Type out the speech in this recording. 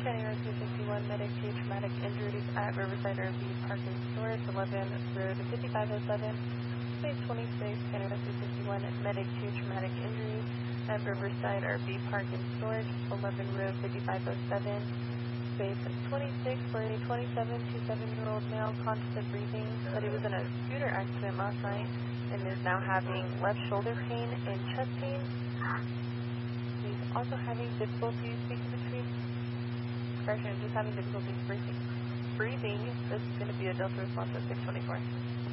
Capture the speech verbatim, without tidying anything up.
County Road two sixty-one, medic two traumatic injuries at Riverside R V Park and Storage, eleven Road fifty-five oh seven. Space twenty-six, County Road two sixty-one, medic two traumatic injuries at Riverside R V Park and Storage, eleven Road fifty-five oh seven. Space twenty-six for a twenty-seven to seven-year-old male conscious of breathing, but he was in a scooter accident last night and is now having left shoulder pain and chest pain. He's also having difficulty speaking between, correction, just having difficulty breathing. Breathing. This is going to be a Delta response at six twenty-four.